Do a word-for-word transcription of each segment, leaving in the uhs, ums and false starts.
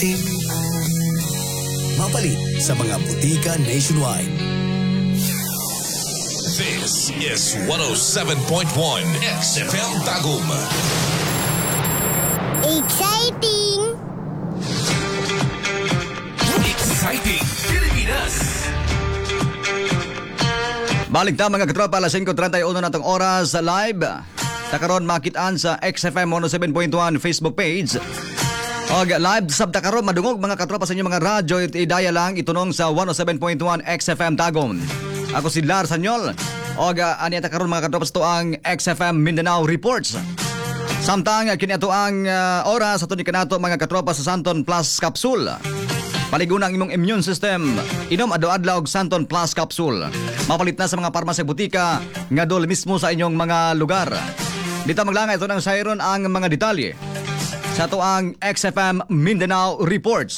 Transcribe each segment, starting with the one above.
Mapalit sa mga butika nationwide. This is one oh seven point one X F M Tagum. Exciting! Exciting Pilipinas! Balik na mga katropa, alas singko treinta y uno na itong oras sa live. Takaroon makitaan sa X F M one oh seven point one Facebook page. O live sab takaroon madungog mga katropa sa inyo mga radyo. Idaya lang itunong sa one oh seven point one X F M Tagum. Ako si Lars Sanyol. O ani takaroon mga katropa sa ito ang X F M Mindanao Reports. Samtang kini ato ang uh, oras ato ni kanato mga katropa sa Santon Plus Capsule. Paligunang imong immune system. Inom adlaw-adlaw og Santon Plus Capsule. Mapalit na sa mga parmasya butika nga dol mismo sa inyong mga lugar. Dito maglangay ito ng sayron ang mga detalye sa ito ang X F M Mindanao Reports.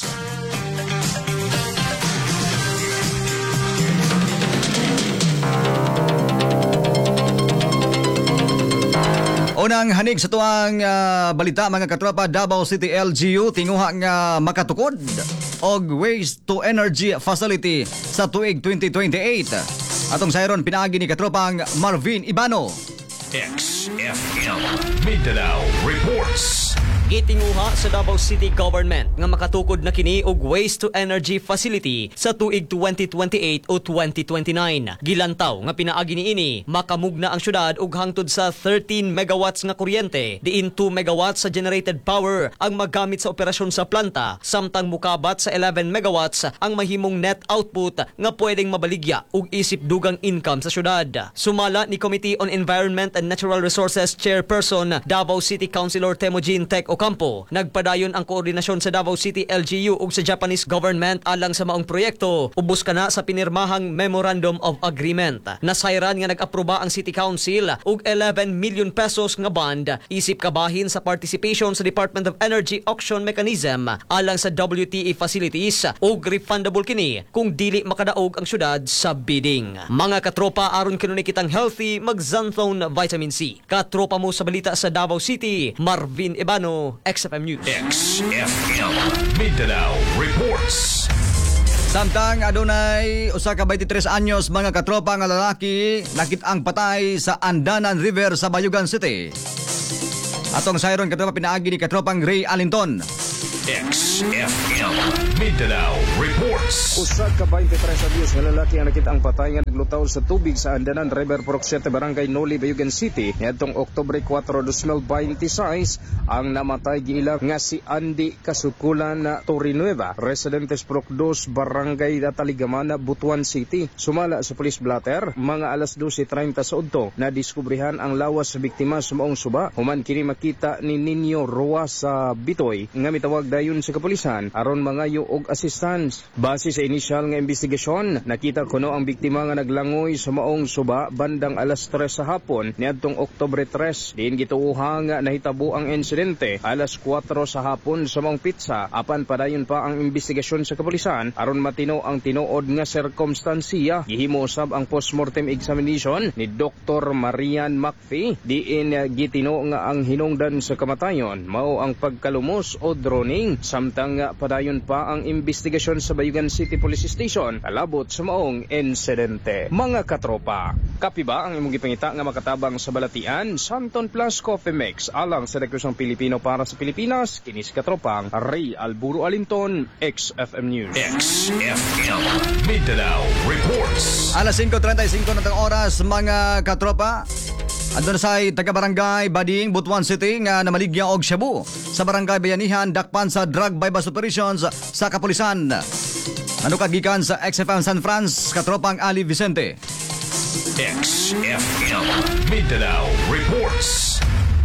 Unang hanig sa tuwang uh, balita mga katropa, Davao City L G U tinguha nga makatukod og waste to energy facility sa tuig twenty twenty-eight. Atong sayron pinaagi ni katropang Marvin Ibano. X F M Mindanao Reports. Gitinguha sa Davao City Government nga makatukod na kini og waste to energy facility sa tuig twenty twenty-eight o twenty twenty-nine. Gilantaw nga pinaagi niini makamugna ang syudad og hangtod sa thirteen megawatts nga kuryente, diin two megawatts sa generated power ang magamit sa operasyon sa planta, samtang mukabat sa eleven megawatts ang mahimong net output nga pwedeng mabaligya og isip dugang income sa syudad. Sumala ni Committee on Environment and Natural Resources Chairperson Davao City Councilor Temujin Tech Ocampo, nagpadayon ang koordinasyon sa Davao City L G U ug sa Japanese government alang sa maong proyekto, ubos ka na sa pinirmahang Memorandum of Agreement. Nasayran nga nag-aproba ang City Council og eleven million pesos nga bond isip kabahin sa participation sa Department of Energy Auction Mechanism alang sa W T E facilities ug refundable kini kung dili makadaog ang syudad sa bidding. Mga katropa, aron kanunay kitang healthy, mag Xanthone Vitamin C. Katropa mo sa balita sa Davao City, Marvin Ibano, X F M News. X F M Mindanao Reports. Samtang adunay usa ka twenty-three anyos mga katropa nga lalaki nakit-ang patay sa Andanan River sa Bayugan City. Atong sayron katropa pinaagi ni katropang Ray Alinton. X F M Mindanao Reports. Usa ka twenty-three anyos nga lalaki ang nakit-ang patay nga naglutaw sa tubig sa Andanan River Proxete, Barangay Noli, Bayugan City niadtong Oktubre four, twenty twenty-six. Ang namatay giila nga si Andy Kasukulan na Torinueva, residentes Proc two, Barangay Taligamana, Butuan City. Sumala sa police blotter, mga alas twelve thirty sa udto na diskubrihan ang lawas sa biktima sa maong suba. Human kini makita ni Nino Roa sa Bitoy nga mitawag dayon sa kapulisan aron mangayo og assistance. Base sa inisyal nga investigasyon, nakita kuno ang biktima nga naglangoy sa maong suba bandang alas tres sa hapon niadtong Oktubre three. Diin gituoha nga nahitabo ang insidente alas four sa hapon sa maong pitsa. Apan padayon pa ang investigasyon sa kapulisan aron matino ang tinuod nga sirkumstansiya. Gihimo usab ang postmortem examination ni Doctor Marian McPhee. Diin gitino nga ang hinungdan sa kamatayon mao ang pagkalumos o droning, samtang padayon pa ang investigasyon sa Bayugan City Police Station kalabot sa maong insidente. Mga katropa, kapi ba ang imong gipangita nga makatabang sa balatian? Santon Plus Coffee Mix alang sa negosyong Pilipino para sa Pilipinas. Kinis katropang Ray Alburo Alinton, X F M News. X F M Mindanao Reports. Alas singko treinta y cinco na tang oras mga katropa. Andun sa taga-barangay Bading, Butuan City nga namaligya og shabu sa barangay Bayanihan dakpan sa drug bypass operations sa kapulisan. Ano kagikan sa X F M San Franz, katropang Ali Vicente. X F M Mindanao Reports.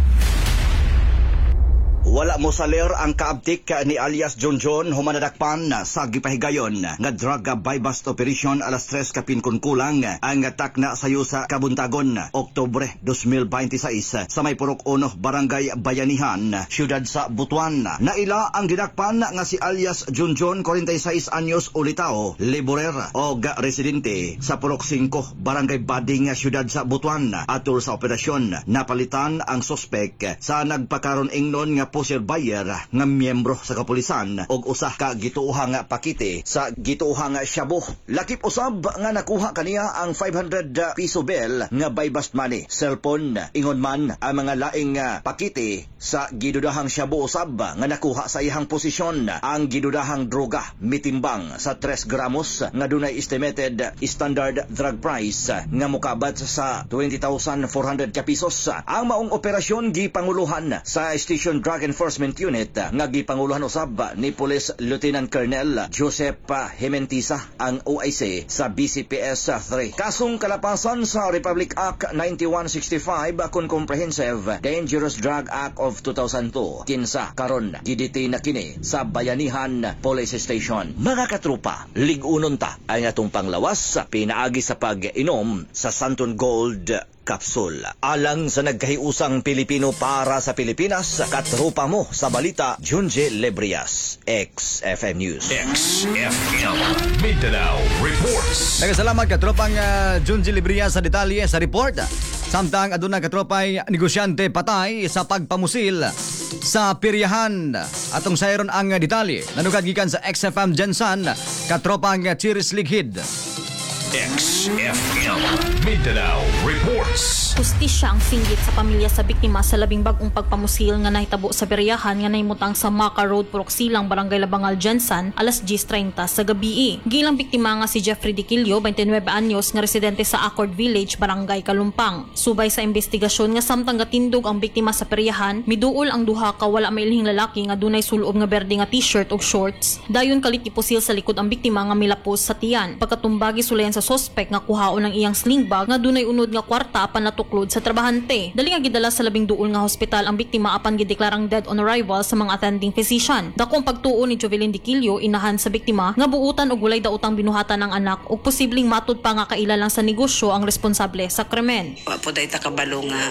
Wala mo saler ang kaabtik ni alias John John humanadakpan sa gipahigayon nga drug bypass operation alas tres kapin kulang ang takna sayo sa Kabuntagon Oktubre twenty twenty-six sa may Purok uno Barangay Bayanihan, siyudad sa Butuan. Naila ang gidakpan nga si alias John John, forty-six anyos ulitao, laborer o residente sa Purok five Barangay Bading, siyudad sa Butuan. Atol sa operasyon napalitan ang suspek sa nagpakaron ingnon nga exposure buyer nga miyembro sa kapulisan og usa ka gituohang pakite sa gituohang shabu. Lakip usab nga nakuha kaniya ang five hundred piso bill nga buy bust money, cellphone. Ingon man ang mga laing pakite sa gidudahang shabu usab nga nakuha sa iyang posisyon ang gidudahang droga mitimbang sa tres gramos nga dunay estimated standard drug price nga mukabat sa twenty thousand four hundred ka pisos. Ang maong operasyon gipanguluhan sa Station Drug Enforcement Unit nga gipanguluhan usab ni Police Lieutenant Colonel Joseph Hementiza ang O I C sa B C P S three. Kasong kalapasan sa Republic Act ninety-one sixty-five kun Comprehensive Dangerous Drug Act of two thousand two. Kinsa karon gidetain na kini sa Bayanihan Police Station. Mga katrupa, lig-unon ta ang atong panglawas sa pinaagi sa pag-inom sa Santon Gold Capsule. Alang sa nagkahiusang Pilipino para sa Pilipinas, katrupa mo sa balita, Junje Lebrias, X F M News. X F M Mindanao Reports. Nagasalamat katropang uh, Junji Libria sa detalye sa report. Samtang aduna katropay negosyante patay sa pagpamusil sa piryahan. Atong sayron ang detalye. Nanugad gikan sa X F M Jensan, katropang Chiris Lighid. X F M Mindanao Reports. Hustisya ang singgit sa pamilya sa biktima sa labing bagong pagpamusil nga nahitabo sa beryahan nga nahimutang sa Maka Road, Purok-Silang, Barangay Labangal, Jensan, alas diyes treinta sa gabi. Gilang biktima nga si Jeffrey Diquilio, twenty-nine anyos, nga residente sa Accord Village, Barangay Kalumpang. Subay sa investigasyon nga samtang gatindog ang biktima sa peryahan, miduol ang duha ka wala mailhing lalaki nga dunay sulob nga berde nga t-shirt ug shorts. Dayon kalit ipusil sa likod ang biktima nga milapos sa tiyan. Pagkatumbagi sulayan sa sospek nga kuhaon ang iyang sling bag nga dunay unod nga kwarta apan natuklod sa trabahante. Dali nga gidala sa labing duol nga hospital ang biktima apan gideklarang dead on arrival sa mga attending physician. Dakong pagtuo ni Jovelyn Diquilio, inahan sa biktima, nga buutan og walay daotang binuhatan ng anak ug posibleng matud pa nga kaila lang sa negosyo ang responsable sa krimen. Wa po day ta kabalo nga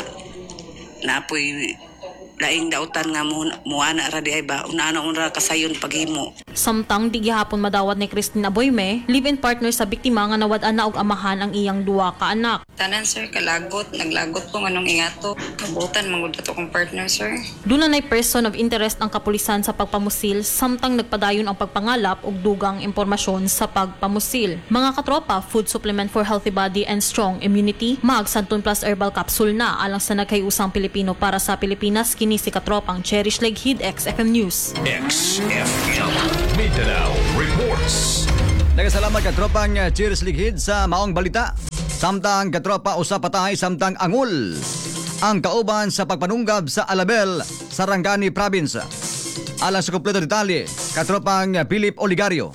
napoy laing dautan nga mo muana ra di ay ba una-ana unra kasayon paghimo. Samtang di gihapon madawat ni Christine Aboyme, live-in partner sa biktima nga nawad-an na og amahan ang iyang duwa ka anak. Tanan sir kalagot, naglagot ko nganong ingato. Kabutan mangud ato kong partner sir. Duna nay person of interest ang kapulisan sa pagpamusil samtang nagpadayon ang pagpangalap og dugang impormasyon sa pagpamusil. Mga katropa, food supplement for healthy body and strong immunity, mag Santon Plus Herbal Capsule na alang sa nagkayusang Pilipino para sa Pilipinas. Kini si katropang Cherish Leghid, X F M News. X F M Mindanao Reports. Nagasalamat katropang Cherish Leghid sa maong balita. Samtang katropa usa patay samtang angol ang kauban sa pagpanunggab sa Alabel, Sarangani Province. Alang sa kompleto detalye, katropang Philip Oligario.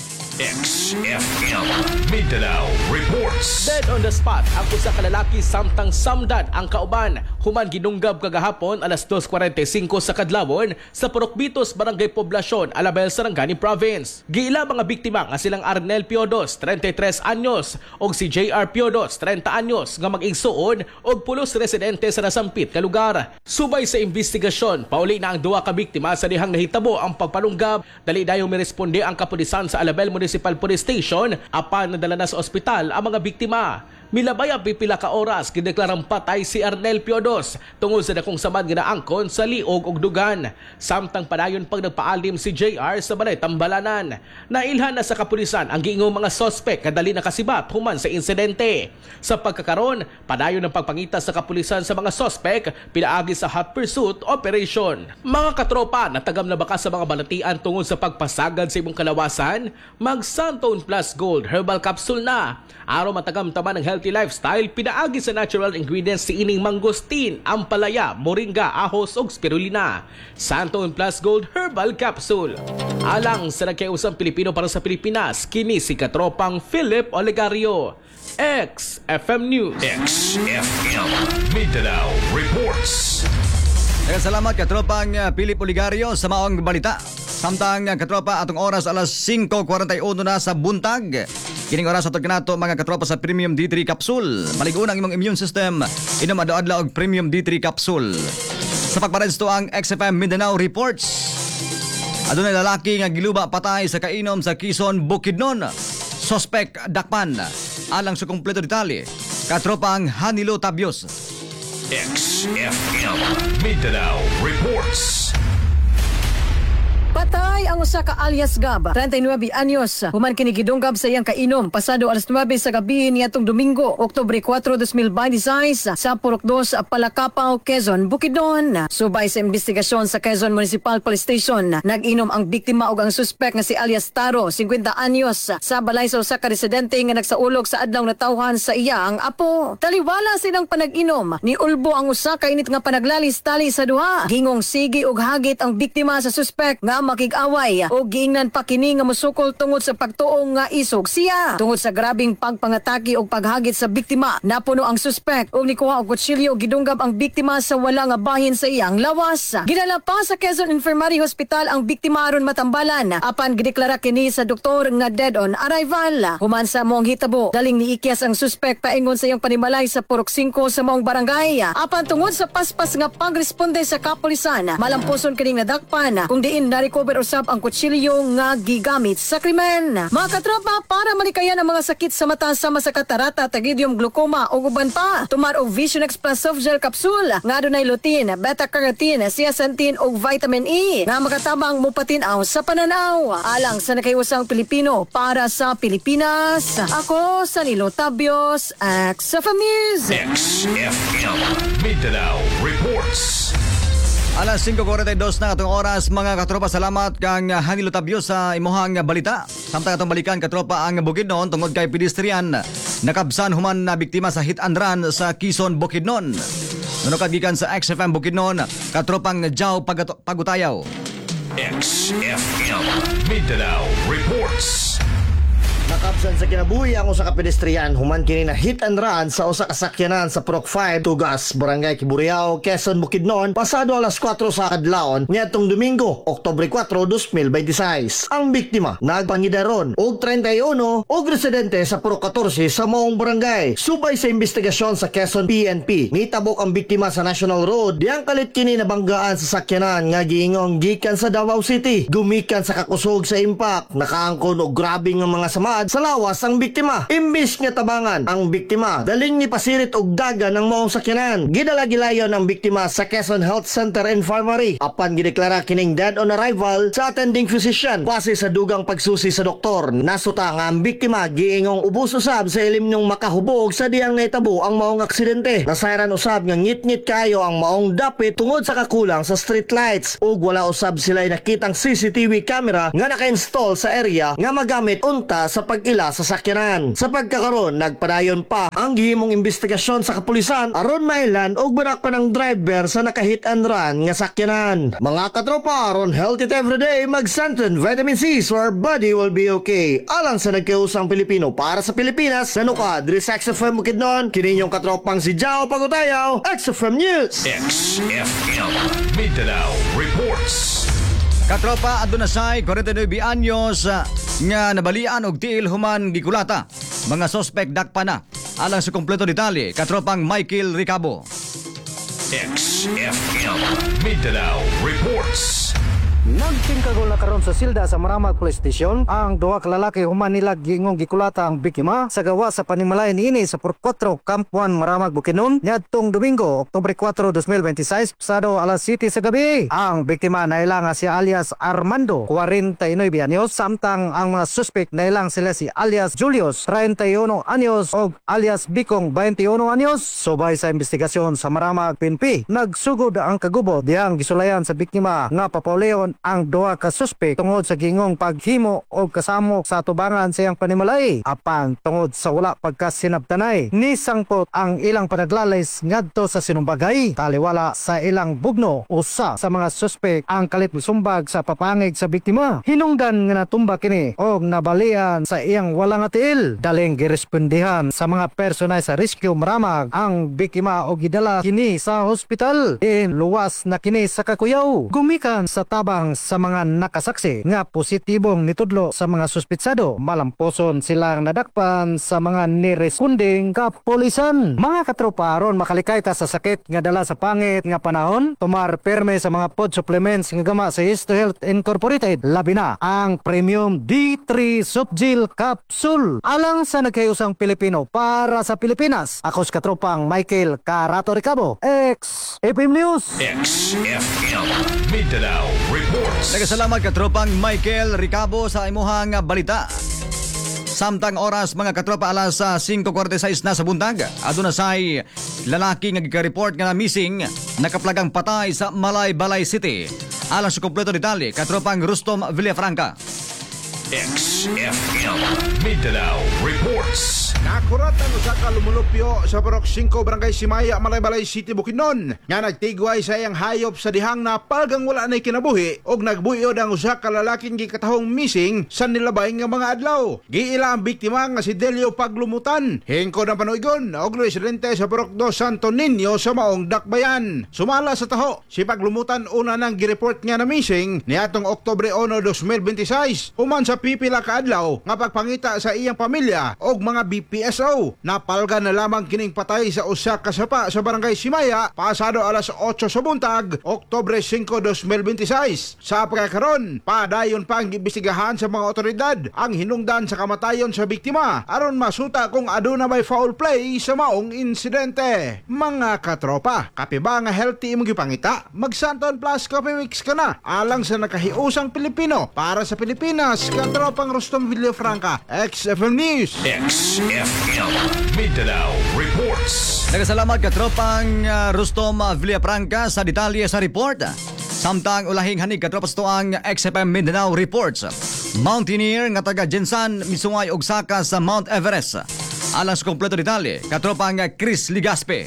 X F M Mindanao Reports. Dead on the spot ang usa ka lalaki samtang samdad ang kauban human ginunggab kagahapon alas dos kuwarenta y singko sa kadlawon sa Purokbitos, Barangay Poblasyon, Alabel, Sarangani Province. Giila mga biktima nga silang Arnel Piodos, treinta y tres anyos, og si J R Piodos, treinta anyos, nga mag-igsuon og pulos residente sa nasampit ka lugar. Subay sa investigasyon, pauli na ang duha ka biktima sa dihang nahitabo ang pagpanunggab. Dali dayon miresponde ang kapulisan sa Alabel Municipal Police Station apan nadala na sa ospital ang mga biktima. Milabay ang pipila ka oras gideklarang patay si Arnel Piodos tungod sa dakong samad nga naangkon sa liog ug dugan. Samtang padayon pag nagpaalim si J R sa balay Tambalanan. Nailhan na sa kapulisan ang giingong mga sospek nga dali nakasibat human sa insidente. Sa pagkakaron, padayon ang pagpangita sa kapulisan sa mga sospek pinaagi sa hot pursuit operation. Mga katropa, natagam na baka sa mga balatian tungod sa pagpasagad sa imong kalawasan? Mag Santon Plus Gold Herbal Capsule na. Araw matagam taman ng healthy lifestyle, pinaagi sa natural ingredients si ining mangosteen, ampalaya, moringa, ahos ug spirulina. Santon Plus Gold Herbal Capsule. Alang sa nagkayusang Pilipino para sa Pilipinas, kini si katropang Philip Oligario. X F M News. X F M Mindanao Reports. Salamat katropang Philip Oligario sa maong balita. Samtang katropa atong oras alas singko kuwarenta y uno na sa buntag. Kining oras atong kanato mga katropa sa Premium D three Capsule. Maligon ang imong immune system. Inom adlaw og Premium D three Capsule. Sa pagparensto ang X F M Mindanao Reports. Adunay lalaki nga giluba patay sa kainom sa Quezon, Bukidnon. Suspect dakpan. Alang sa kompleto detalye, katropang Hanilo Tabios. X F M Mindanao Reports. Patay ang usa ka alias Gab, thirty-nine anyos. Human kini gidunggab sa iyang kainom pasado alas nine sa gabi niadtong Domingo, Oktubre four, twenty twenty-six sa Purok two, Palakapaw, Quezon, Bukidnon. Subay sa investigasyon sa Quezon Municipal Police Station, nag-inom ang biktima ug ang suspect nga si alias Taro, fifty anyos, sa balay sa usa ka residente nga nagsaulog sa adlaw natawhan sa iya ang apo. Taliwala silang panag-inom, ni ulbo ang usa ka init nga panaglalis tali sa duha. Gingong sige ug hagit ang biktima sa suspect nga makig-away o giingnan pa kini nga musukol tungod sa pagtuong nga isog siya. Tungod sa grabing pagpangatake o paghagit sa biktima, napuno ang suspect o nikuha og kutsilyo o gidunggab ang biktima sa wala nga bahin sa iyang lawas. Gidala pa sa Quezon Infirmary Hospital ang biktima aron matambalan apan gideklara kini sa doktor nga dead on arrival. Human sa moong hitabo, daling niikyas ang suspect paingon sa iyang panimalay sa Purok five sa moong barangay. Apan tungod sa paspas nga pagresponde sa kapulisan, malampuson kining nadakpan kung diin na-recover usab ang kutsilyo nga gigamit sa krimen. Mga katropa, para malikayan ang mga sakit sa mata sama sa katarata, tagidium, glaucoma o uban pa, tumar og Vision X Plus soft gel capsule nga adunay lutein, beta-carotene, zeaxanthin o vitamin E nga makatabang mupatinaw sa pananaw. Alang sa nakayusang Pilipino para sa Pilipinas, ako sa Nilo Tabios, X F M News. X F M Mindanao Reports. Alas five forty-two na atong oras, mga katropa. Salamat kang Hanilo Tabyo sa imuhang balita. Samtang atong balikan, katropa, ang Bukidnon tungod kay pedestrian nakabsan human na biktima sa hit and run sa Quezon, Bukidnon. Nunukad gikan sa X F M Bukidnon, katropang Jao Pagato- Pagutayaw. X F M Mindanao Reports. Nakabsan sa kinabuhi ang usa ka pedestrian human kini na hit and run sa usa ka sakyanan sa Purok five, Tugas, Barangay Kiburiao, Quezon, Bukidnon pasado alas four sa kadlawon niadtong Domingo, Oktubre four, twenty twenty-six. Ang biktima nagpangidaron og thirty-one og residente sa Purok fourteen sa maong barangay. Subay sa investigasyon sa Quezon P N P, nitabok ang biktima sa National Road diyang kalit kini nabanggaan sa sakyanan nga giingong gikan sa Davao City. Gumikan sa kakusog sa impact, nakaangkon og grabe nga mga sama sa lawas ang biktima. Imbis nga tabangan ang biktima, daling ni pasirit og daga ng maong sakyanan. Gidala gilayon ang biktima sa Quezon Health Center Infirmary. Apan gideklara kining dead on arrival sa attending physician. Base sa dugang pagsusi sa doktor, nasuta nga ang biktima giingong ubos usab sa ilim nyong makahubog sa diyang naitabo ang maong aksidente. Nasayran usab nga ngit-ngit kayo ang maong dapit tungod sa kakulang sa street lights ug wala usab sila nakitang C C T V camera nga naka-install sa area nga magamit unta sa pag-ila sa sakyanan. Sa pagkakaroon, nagpadayon pa ang gihimong investigasyon sa kapulisan aron mailan og barak pa ng driver sa naka-hit and run nga sakyanan. Mga katropa, aron healthy everyday, mag-Santon Vitamin C so our body will be okay. Alang sa nagkausang Pilipino para sa Pilipinas, nanukad, Dris X F M Bukidnon, kininyong katropang si Jao Pagutayaw, X F M News. X F M Mindanao Reports. Katropa, adto na say forty-nine anyos uh, nga nabalian og tiil human gikulata. Mga suspect dakpa na. Alang sa kompleto detalye, katropang Michael Ricabo. X F M Mindanao Reports. Nagtingkagol na karon sa silda sa Maramag Police Station ang duha ka lalaki human nila giingong gikulata ang biktima sa gawa sa panimalay niini sa Purok four, Camp one, Maramag, Bukidnon niadtong Domingo, Oktubre four, twenty twenty-six pasado alas seven sa gabi. Ang biktima nailang si alias Armando, forty-nine anyos, samtang ang mga suspect nailang sila si alias Julius, thirty-one anyos og alias Bikong, twenty-one anyos. Subay sa investigasyon sa Maramag P N P, nagsugod ang kagubo diyang gisulayan sa biktima nga papauleon ang duha ka suspect tungod sa gingong paghimo o kasamok sa tubangan sa iyang panimalay. Apan tungod sa wala pagkasinabtanay, nisangpot ang ilang panaglalis ngadto sa sinumbagay. Taliwala sa ilang bugno, usa sa mga suspect ang kalit musumbag sa papangig sa biktima. Hinungdan nga natumba kini og nabalian sa iyang wala nga tiil. Daling girespondihan sa mga personay sa rescue Maramag ang biktima og gidala kini sa hospital. Din luwas na kini sa kakuyaw. Gumikan sa tabang sa mga nakasaksi nga positibong nitudlo sa mga suspitsado. Malamposon silang nadakpan sa mga niresponding kapulisan. Mga katropa, aron makalikay ta sa sakit nga dala sa pangit nga panahon, tumar perme sa mga food supplements nga gama sa Histo Health Incorporated. Labi na ang Premium D three Softgel Capsule. Alang sa nagkayusang Pilipino para sa Pilipinas, ako si katropang Michael Carato Ricabo, X F M News. X F M Mindanao Reports. reports. Nagasalamat katropang Michael Ricabo sa imuhang balita. Samtang oras mga katropa alas five forty-six na sa buntag. Aduna say lalaki nga giga-report nga na missing nakaplagang patay sa Malay-Balay City. Alang sa kompleto detalye katropang Rustom Villafranca. X F M Mindanao reports. Nakurat ang usa ka lumulupyo sa Parok five Barangay Simaya, Malay-Balay City, Bukidnon. Nga nagtigway sa iyang hayop sa dihang na palgang wala na'y kinabuhi og nagbuyod ang usa ka lalaking gikatahong missing sa nilabay nga mga adlaw. Giila ang biktima nga si Delio Paglumutan. Hingkod ang panuigon og residente sa Parok two Santo Niño sa maong Dakbayan. Sumala sa taho, si Paglumutan una nang gireport nga na missing niadtong Oktubre one, twenty twenty-six. Human sa pipila ka adlaw nga pagpangita sa iyang pamilya og mga B P S O. Napalga na lamang kining patay sa usa ka sapa sa Barangay Simaya pasado alas eight sa buntag, Oktubre five, twenty twenty-six. Sa pagkakaron, padayon pa ang gimbestigahan sa mga otoridad ang hinungdan sa kamatayon sa biktima aron masuta kung aduna may foul play sa maong insidente. Mga katropa, kape ba nga healthy imong gipangita? Mag Santon Plus Coffee Mix ka na alang sa nakahiusang Pilipino para sa Pilipinas. Katropang Rustom Villafranca, X F M News. X F M Mindanao reports. Nagasalamat katropang uh, Rustom Villafranca sa detalye sa report. Samtang ulahing hanig katropas to ang X F M Mindanao reports. Mountaineer nga taga Jensan misungay og saka sa Mount Everest. Alang sa kompleto detalye katropang Chris Ligaspe.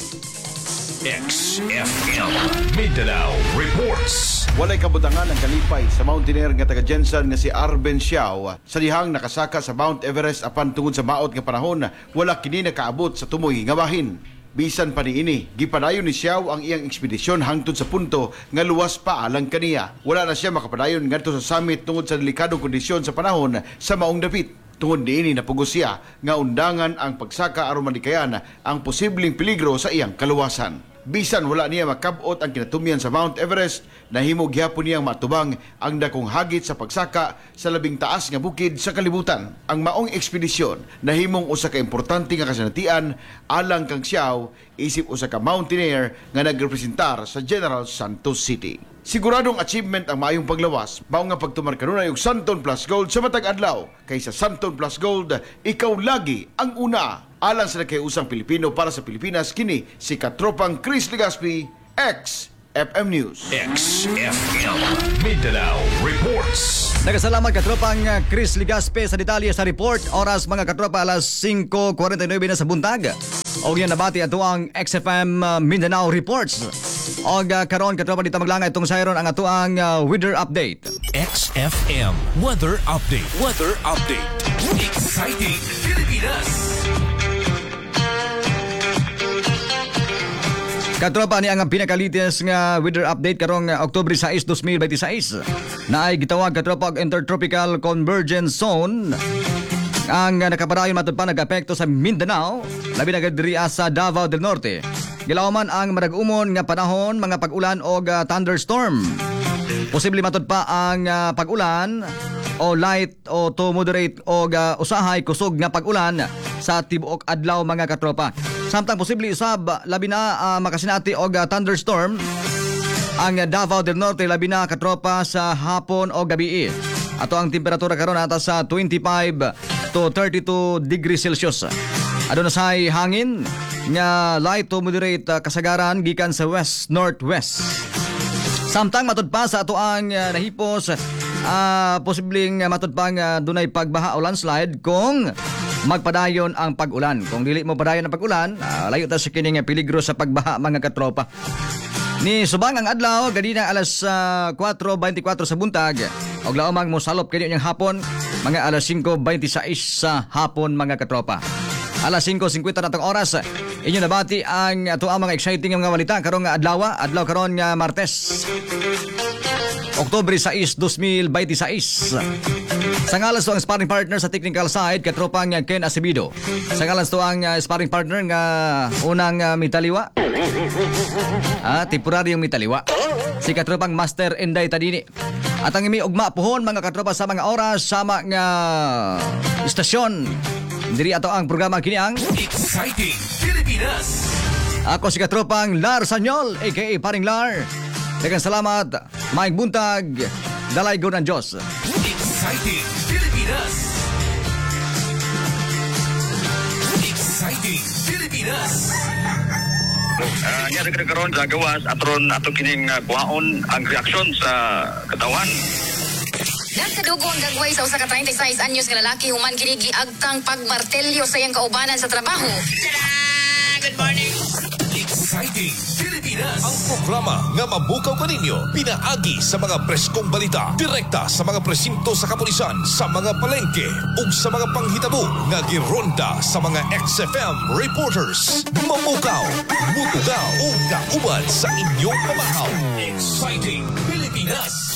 X F M Mindanao reports. Walay kabutangan ang kalipay sa mountaineer nga taga Jensen nga si Arben Xiao sa dihang nakasaka sa Mount Everest apan tungod sa maot nga panahon wala kini nakaabot sa tumoy nga bahin. Bisan pa niini, gipadayon ni Xiao ang iyang ekspedisyon hangtod sa punto nga luwas pa alang kaniya. Wala na siya makapadayon ngadto sa summit tungod sa delikadong kondisyon sa panahon sa maong dapit. Tungod niini napugos siya nga undangan ang pagsaka aron malikayan ang posibleng peligro sa iyang kaluwasan. Bisan wala niya makabot ang kinatumyan sa Mount Everest, nahimo gyapon niyang matubang ang dakong hagit sa pagsaka sa labing taas nga bukid sa kalibutan. Ang maong ekspedisyon nahimong usa ka importante nga kasinatian alang kang Xiao isip usa ka mountaineer nga nagrepresentar sa General Santos City. Siguradong achievement ang maayong paglawas, mao nga pagtumar kanunay og Santon Plus Gold sa matag adlaw. Kaysa Santon Plus Gold, ikaw lagi ang una. Alang sa nagkayusang Pilipino para sa Pilipinas, kini si katropang Chris Ligaspi, X F M News. X F M Mindanao reports. Nagasalamat katropang Chris Ligaspe sa detalye sa report. Oras mga katropa alas five forty-nine na sa buntag. O yan nabati ato ang X F M Mindanao reports. O uh, karon katropa dito maglangay itong sayron ang ato ang uh, weather update. X F M Weather Update. Weather Update. Exciting Pilipinas. Katropa ni ang pinakalites nga weather update karong Oktubre six, twenty twenty-six. Na ay gitawag katropa og Intertropical Convergence Zone. Ang nakapadayon matud pa nag-apekto sa Mindanao, labi na diri sa Davao del Norte. Gilawman ang marag-umon nga panahon, mga pag-ulan o uh, thunderstorm. Posible matud pa ang uh, pag-ulan o light o to moderate o uh, usahay kusog nga pag-ulan sa tibuok adlaw mga katropa. Samtang posible usab labi na uh, makasinati og uh, thunderstorm ang uh, Davao del Norte labi na katropa sa hapon o gabi. Ato ang temperatura karon ata sa twenty-five to thirty-two degrees Celsius. Aduna say hangin nga light to moderate uh, kasagaran gikan sa west northwest. Samtang matud pa sa ato ang uh, nahipos uh, posibleng uh, matud pa nga uh, dunay pagbaha o landslide kung magpadayon ang pag-ulan. Kung dili mo padayon ang pag-ulan, uh, layo ta sa kining peligro sa pagbaha mga katropa. Ni subang ang adlaw ganina alas uh, four twenty-four sa buntag. Og laomang mo salop kini yang hapon mga alas five twenty-six sa hapon mga katropa. Alas five fifty na tong oras. Inyo nabati ang ato ang mga exciting nga balita karong adlaw, adlaw karon nga Martes. Oktubre six, twenty twenty-six. Sa ngalan to ang sparring partner sa technical side, katropang Ken Acevedo. Sa ngalan to ang uh, sparring partner nga unang uh, mitaliwa. Ah, temporaryong mitaliwa. Si katropang Master Enday Tadini. At ang imi ugma puhon mga katropa sa mga oras sama nga istasyon. Diri ato ang programa kini ang Exciting Pilipinas. Ako si katropang Lar Sanyol, aka Paring Lar. Daghang salamat, maayong buntag. Dalaygo ng Diyos. Exciting Pilipinas! Exciting Pilipinas! Uh, niya rin karon sa gawas atron ato kining uh, kuhaon ang reaksyon sa katawan. Nagkadugo ang gagway sa usa ka thirty-six anyos nga lalaki human kini giagtang pagmartelyo sa iyang kaubanan sa trabaho. Good morning. Exciting Pilipinas! Ang programa nga mabukaw kaninyo pinaagi sa mga preskong balita, direkta sa mga presinto sa kapulisan, sa mga palengke ug sa mga panghitabo nga gironda sa mga X F M reporters. Mamukaw, mutugaw ug kauban sa inyong pamahaw. Exciting Pilipinas!